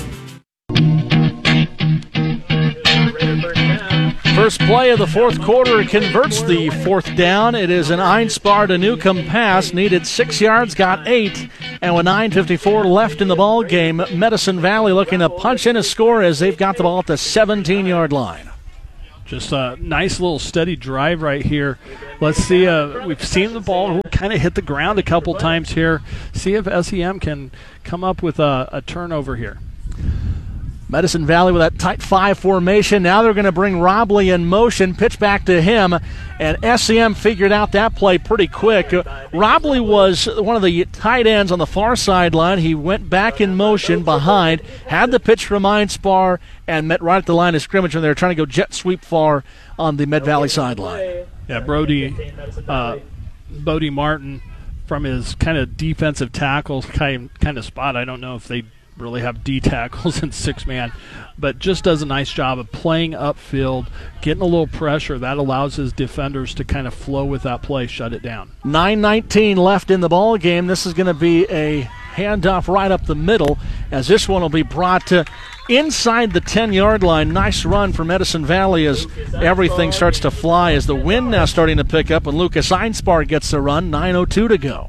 First play of the fourth quarter converts the fourth down. It is an Einspar to Newcomb pass. Needed 6 yards, got 8. And with 9:54 left in the ball game, Medicine Valley looking to punch in a score as they've got the ball at the 17-yard line. Just a nice little steady drive right here. Let's see. We've seen the ball kind of hit the ground a couple times here. See if SEM can come up with a turnover here. Medicine Valley with that tight 5 formation. Now they're going to bring Robley in motion, pitch back to him, and SEM figured out that play pretty quick. Robley was one of the tight ends on the far sideline. He went back in motion behind, had the pitch from Einspar, and met right at the line of scrimmage when they were trying to go jet sweep far on the Med Valley sideline. Yeah, Bodie Martin from his kind of defensive tackle kind of spot. I don't know if they really have D tackles and 6-man, but just does a nice job of playing upfield, getting a little pressure. That allows his defenders to kind of flow with that play, shut it down. 9:19 left in the ball game. This is going to be a handoff right up the middle, as this one will be brought to inside the 10-yard line. Nice run for Medicine Valley as everything starts to fly, as the wind now starting to pick up, and Lucas Einspar gets the run. 9:02 to go.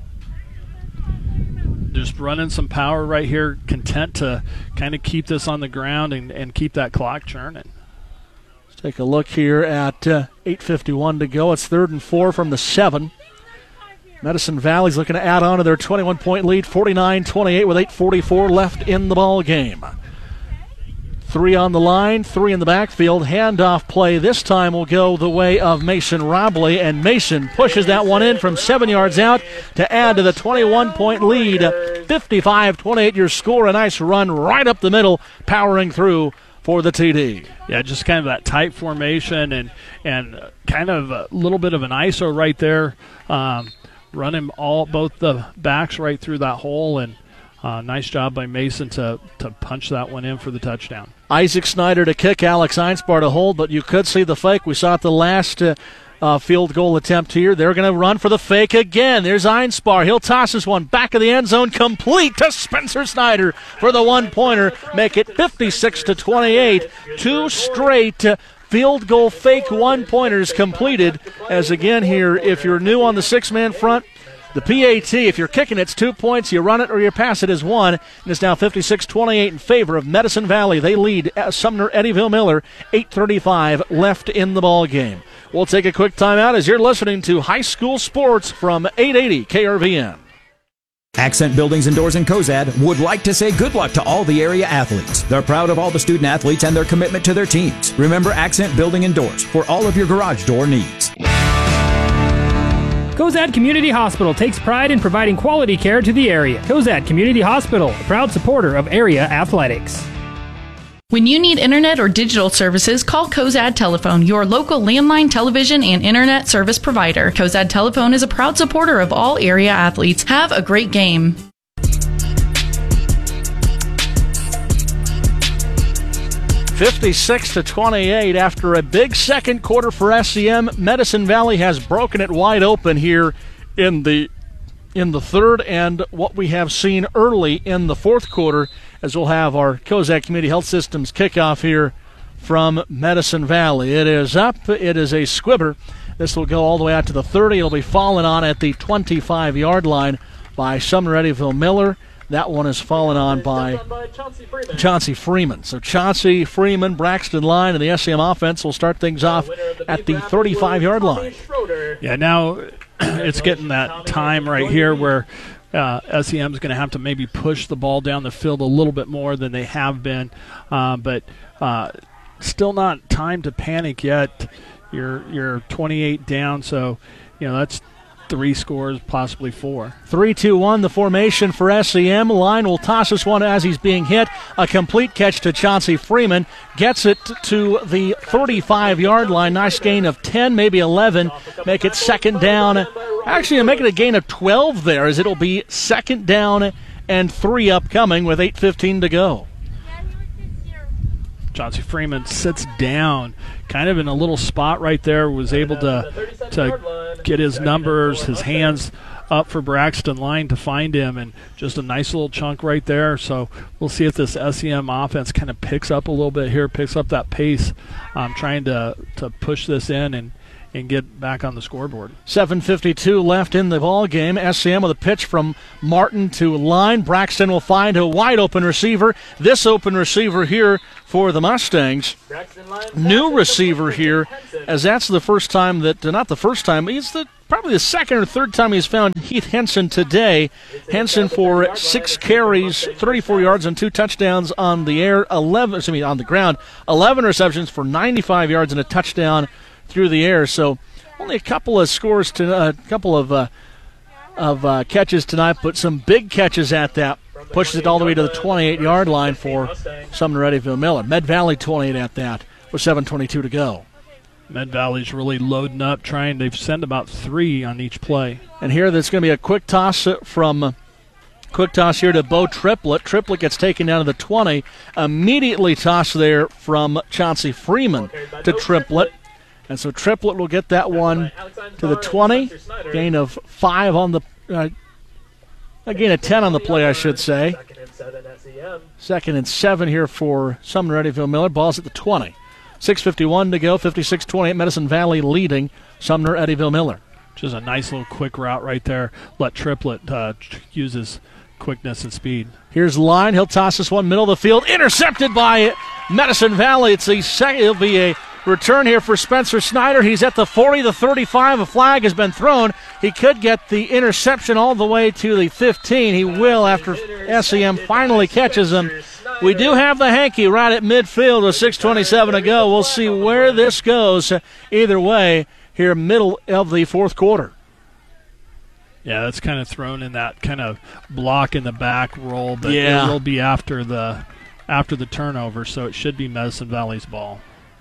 Just running some power right here, content to kind of keep this on the ground and keep that clock churning. Let's take a look here at 8:51 to go. It's 3rd and 4 from the 7. Medicine Valley's looking to add on to their 21-point lead, 49-28 with 8:44 left in the ball game. 3 on the line, 3 in the backfield. Handoff play this time will go the way of Mason Robley, and Mason pushes that one in from 7 yards out to add to the 21-point lead. 55-28 your score. A nice run right up the middle, powering through for the TD. Yeah, just kind of that tight formation and kind of a little bit of an ISO right there. Running both the backs right through that hole, and nice job by Mason to punch that one in for the touchdown. Isaac Snyder to kick, Alex Einspar to hold, but you could see the fake. We saw it the last field goal attempt here. They're going to run for the fake again. There's Einspar. He'll toss this one back of the end zone, complete to Spencer Snyder for the one-pointer. Make it 56-28. 2 straight field goal fake one-pointers completed. As again here, if you're new on the 6-man front, the PAT, if you're kicking, it's 2 points. You run it or you pass it is 1. And it's now 56-28 in favor of Medicine Valley. They lead Sumner Eddyville Miller. 8:35 left in the ball game. We'll take a quick timeout as you're listening to High School Sports from 880 KRVN. Accent Buildings and Doors in Cozad would like to say good luck to all the area athletes. They're proud of all the student athletes and their commitment to their teams. Remember Accent Building and Doors for all of your garage door needs. Cozad Community Hospital takes pride in providing quality care to the area. Cozad Community Hospital, a proud supporter of area athletics. When you need internet or digital services, call Cozad Telephone, your local landline, television, and internet service provider. Cozad Telephone is a proud supporter of all area athletes. Have a great game. 56-28 after a big second quarter for SEM. Medicine Valley has broken it wide open here in the third, and what we have seen early in the fourth quarter, as we'll have our Cozad Community Health Systems kickoff here from Medicine Valley. It is up. It is a squibber. This will go all the way out to the 30. It'll be fallen on at the 25-yard line by Sumner Eddyville Miller. That one is fallen on by Chauncey Freeman. So Chauncey, Freeman, Braxton Line, and the SEM offense will start things off at the 35-yard line. Yeah, now it's getting that time right here where SEM is going to have to maybe push the ball down the field a little bit more than they have been. But still not time to panic yet. You're 28 down, so that's 3 scores, possibly 4. 3-2-1, the formation for SEM. Line will toss this one as he's being hit. A complete catch to Chauncey Freeman. Gets it to the 35-yard line. Nice gain of 10, maybe 11. Make it second down. Actually, make it a gain of 12 there, as it'll be second down and 3 upcoming with 8:15 to go. Chauncey Freeman sits down, kind of in a little spot right there, was able to get his numbers, his hands up for Braxton Line to find him, and just a nice little chunk right there. So we'll see if this SEM offense kind of picks up a little bit here, picks up that pace, trying to push this in and get back on the scoreboard. 7:52 left in the ball game. SEM with a pitch from Martin to Line. Braxton will find a wide open receiver. This open receiver here for the Mustangs. New receiver here, as that's the first time that, not the first time, probably the second or third time he's found Heath Henson today. Henson for 6 carries, 34 yards and 2 touchdowns on the on the ground. 11 receptions for 95 yards and a touchdown through the air. So only a couple of scores to a couple of catches tonight, but some big catches at that. Pushes it all the way to the 28-yard line for Sumner Eddyville Miller. Med Valley 28 at that with 7:22 to go. Med Valley's really loading up, they've sent about 3 on each play. And here there's going to be a quick toss here to Bo Triplett. Triplett gets taken down to the 20. Immediately tossed there from Chauncey Freeman to Triplett. And so Triplett will get that one to the 20. Gain of 5 on the a gain of 10 on the play, I should say. Second and 7 here for Sumner Eddyville Miller. Ball's at the 20. 6:51 to go, 56-28. Medicine Valley leading Sumner Eddyville Miller. Just a nice little quick route right there. Let Triplett use his quickness and speed. Here's Line. He'll toss this one middle of the field. Intercepted by Medicine Valley. It'll be a return here for Spencer Snyder. He's at the 40, the 35. A flag has been thrown. He could get the interception all the way to the 15. He will after SEM finally catches him. We do have the hanky right at midfield with 6:27 to go. We'll see where this goes. Either way, here middle of the fourth quarter. Yeah, that's kind of thrown in that kind of block in the back roll, but it will be after the turnover, so it should be Medicine Valley's ball.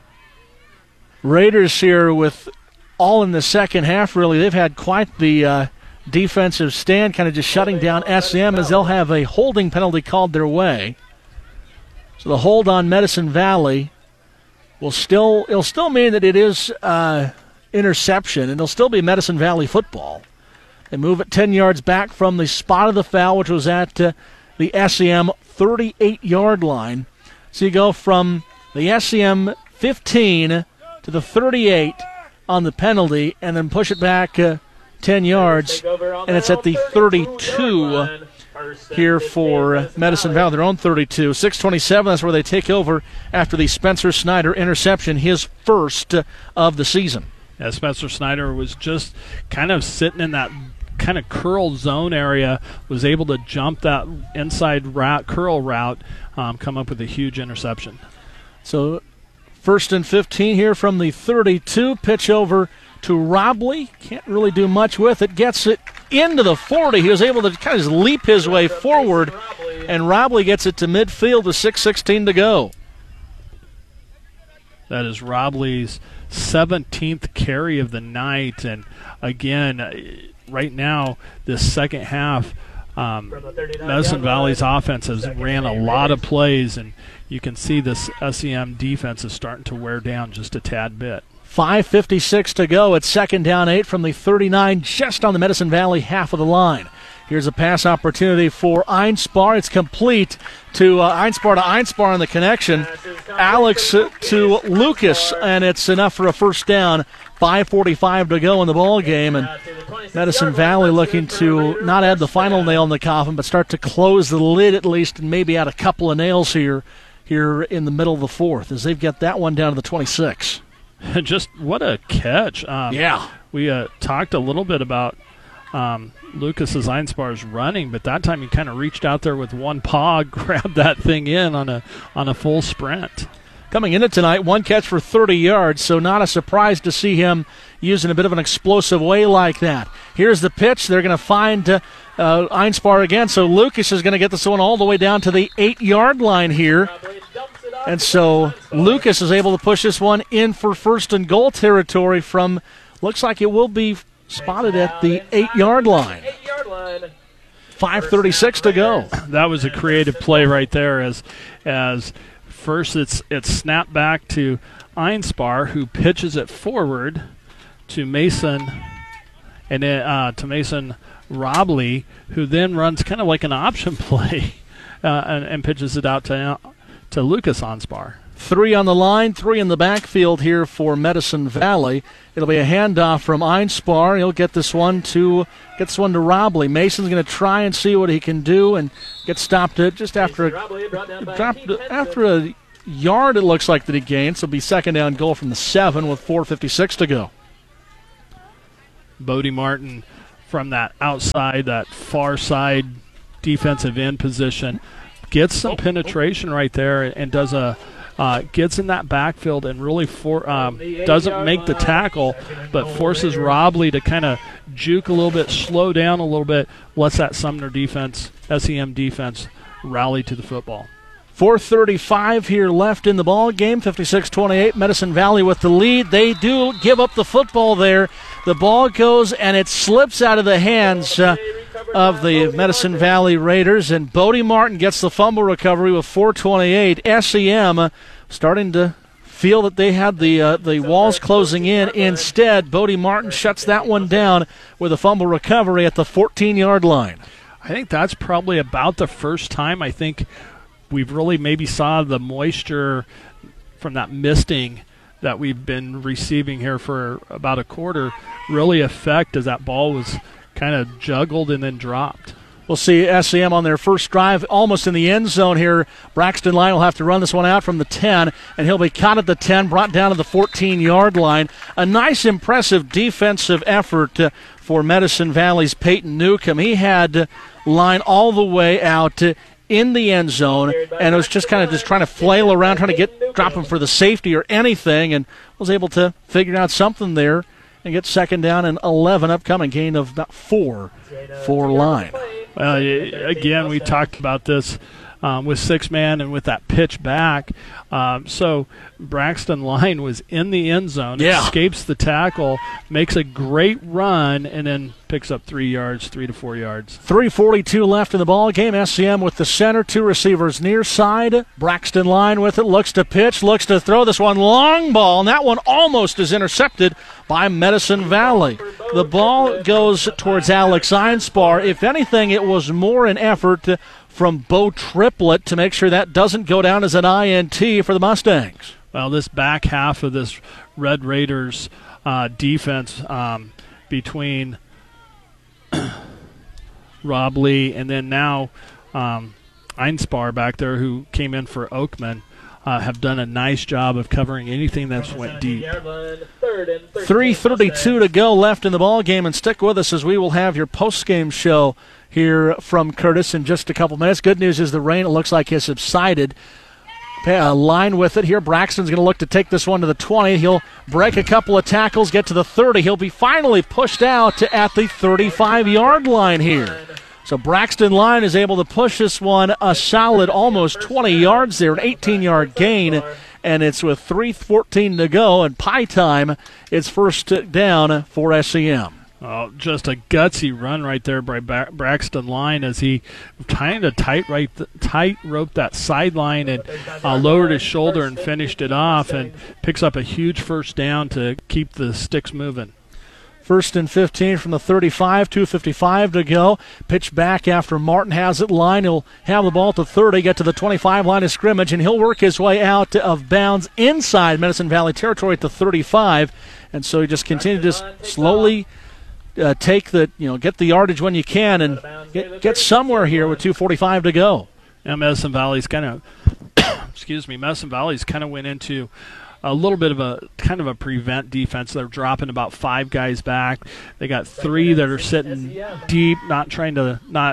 Raiders here with all in the second half, really. They've had quite the defensive stand, kind of just shutting down SEM, as they'll have a holding penalty called their way. So the hold on Medicine Valley it'll still mean that it is interception, and it'll still be Medicine Valley football. They move it 10 yards back from the spot of the foul, which was at the SEM 38-yard line. So you go from the SEM 15 to the 38 on the penalty, and then push it back 10 yards, and it's at the 32 here for Medicine Valley, their own 32. 6:27, that's where they take over after the Spencer Snyder interception, his first of the season. Yeah, Spencer Snyder was just kind of sitting in that kind of curl zone area, was able to jump that inside curl route, come up with a huge interception. So 1st and 15 here from the 32. Pitch over to Robley. Can't really do much with it. Gets it into the 40. He was able to kind of leap his way forward, and Robley gets it to midfield with 6:16 to go. That is Robley's 17th carry of the night, and again, right now, this second half, Medicine Valley's offense has ran a lot of plays, and you can see this SEM defense is starting to wear down just a tad bit. 5:56 to go. It's second down 8 from the 39, just on the Medicine Valley half of the line. Here's a pass opportunity for Einspar. It's complete to Einspar on the connection. Alex to Lucas, and it's enough for a first down. 5:45 to go in the ball game, and Medicine Valley looking to not add the final nail in the coffin, but start to close the lid at least, and maybe add a couple of nails here in the middle of the fourth, as they've got that one down to the 26. Just what a catch. We talked a little bit about Lucas's Einspar's running, but that time he kind of reached out there with one paw, grabbed that thing in on a full sprint. coming into tonight, 1 catch for 30 yards, so not a surprise to see him using a bit of an explosive way like that. Here's the pitch. They're going to find Einspar again, so Lucas is going to get this one all the way down to the 8-yard line here. And so Lucas is able to push this one in for first and goal territory from, looks like it will be spotted at the 8-yard line. 5:36 to go. That was a creative play right there as first it's snapped back to Einspar, who pitches it forward to Mason, and then to Mason Robley, who then runs kind of like an option play and pitches it out to Lucas Einspar. 3 on the line, 3 in the backfield here for Medicine Valley. It'll be a handoff from Einspar. He'll get this one to Robley. Mason's going to try and see what he can do and get stopped at just after a yard. It looks like that he gained. So it'll be second down goal from the 7 with 4:56 to go. Bodie Martin from that outside, that far side defensive end position, gets some penetration right there and does gets in that backfield and really doesn't make the tackle, but forces Robley to kind of juke a little bit, slow down a little bit, lets that Sumner defense, SEM defense, rally to the football. 4:35 here left in the ball game. 56-28. Medicine Valley with the lead. They do give up the football there. The ball goes and it slips out of the hands of the Medicine Valley Raiders, and Bodie Martin gets the fumble recovery with 4:28. SEM starting to feel that they had the walls closing in. Instead, Bodie Martin shuts that one down with a fumble recovery at the 14-yard line. I think that's probably about the first time I think we've really maybe saw the moisture from that misting that we've been receiving here for about a quarter really affect as that ball was kind of juggled and then dropped. We'll see SEM on their first drive almost in the end zone here. Braxton Lyon will have to run this one out from the 10, and he'll be caught at the 10, brought down to the 14-yard line. A nice, impressive defensive effort for Medicine Valley's Peyton Newcomb. He had Lyon all the way out in the end zone, and it was just kind of just trying to flail around, trying to drop him for the safety or anything, and was able to figure out something there and get second down and 11 upcoming, gain of about 4 for Lyon. Well, again, we talked about this with 6-man and with that pitch back. So Braxton Lyon was in the end zone, escapes the tackle, makes a great run, and then picks up 3 to 4 yards. 3:42 left in the ball game. SEM with the center, 2 receivers near side. Braxton Lyon with it, looks to pitch, looks to throw this one long ball, and that one almost is intercepted by Medicine Valley. The ball goes towards Alex Einspar. If anything, it was more an effort from Bo Triplett to make sure that doesn't go down as an INT for the Mustangs. Well, this back half of this Red Raiders defense between Robley and then now Einspar back there, who came in for Oakman, have done a nice job of covering anything that's went deep. 3:32 to go left in the ball game, and stick with us as we will have your post-game show here from Curtis in just a couple minutes. Good news is the rain, it looks like, has subsided. Line with it here. Braxton's going to look to take this one to the 20. He'll break a couple of tackles, get to the 30. He'll be finally pushed out at the 35-yard line here. So Braxton Lyon is able to push this one a solid almost 20 yards there, an 18-yard gain, and it's with 3:14 to go, and pie time, it's first down for SEM. Oh, just a gutsy run right there by Braxton Lyon as he kind of tight roped that sideline and lowered his shoulder and finished it off, and picks up a huge first down to keep the sticks moving. 1st and 15 from the 35, 2:55 to go. Pitch back after Martin has it. Line, he'll have the ball at the 30, get to the 25 line of scrimmage, and he'll work his way out of bounds inside Medicine Valley territory at the 35. And so he just continued to slowly get the yardage when you can and get somewhere here with 2:45 to go. And Medicine Valley's kind of, Medicine Valley's kind of went into a little bit of a prevent defense. They're dropping about 5 guys back. They got 3 that are sitting deep, not trying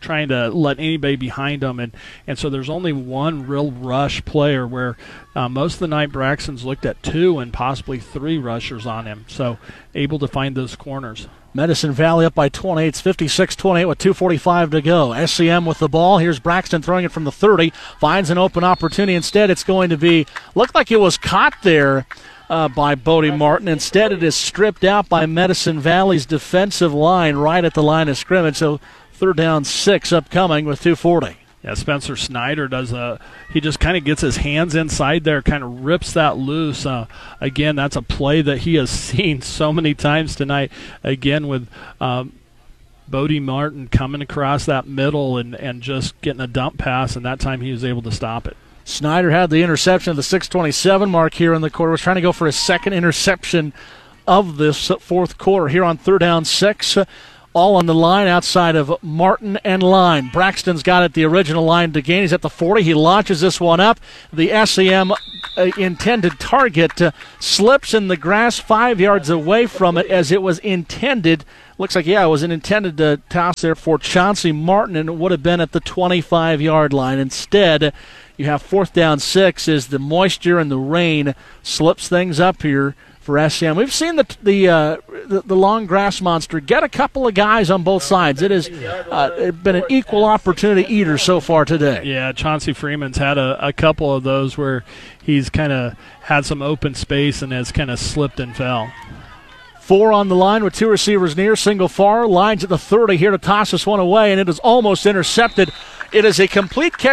trying to let anybody behind him, and so there's only one real rush player where most of the night Braxton's looked at 2 and possibly 3 rushers on him, so able to find those corners. Madison Valley up by 28. It's 56-28 with 2:45 to go. SCM with the ball. Here's Braxton throwing it from the 30. Finds an open opportunity. Instead, it's going to be, looked like it was caught there by Bodie Martin. Instead, it is stripped out by Madison Valley's defensive line right at the line of scrimmage. So 3rd down 6 upcoming with 2:40. Yeah, Spencer Snyder he just kind of gets his hands inside there, kind of rips that loose. Again, that's a play that he has seen so many times tonight. Again, with Bodie Martin coming across that middle and just getting a dump pass, and that time he was able to stop it. Snyder had the interception at the 6:27 mark here in the quarter. Was trying to go for his second interception of this 4th quarter here on 3rd down 6. All on the line outside of Martin and line. Braxton's got it the original line to gain. He's at the 40. He launches this one up. The SEM intended target slips in the grass 5 yards away from it as it was intended. Looks like, it was an intended toss there for Chauncey Martin, and it would have been at the 25-yard line. Instead, you have 4th down 6 as the moisture and the rain slips things up here for SCM. We've seen the long grass monster get a couple of guys on both sides. It has been an equal opportunity eater so far today. Yeah, Chauncey Freeman's had a couple of those where he's kind of had some open space and has kind of slipped and fell. 4 on the line with 2 receivers near, single far. Lines at the 30 here to toss this one away, and it is almost intercepted. It is a complete catch